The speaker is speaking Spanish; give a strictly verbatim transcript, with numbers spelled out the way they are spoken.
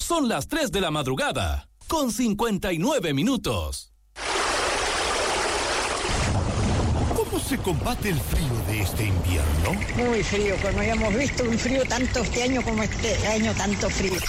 Son las tres de la madrugada, con cincuenta y nueve minutos. ¿Cómo se combate el frío de este invierno? Muy frío, como habíamos visto un frío tanto este año como este año tanto frío.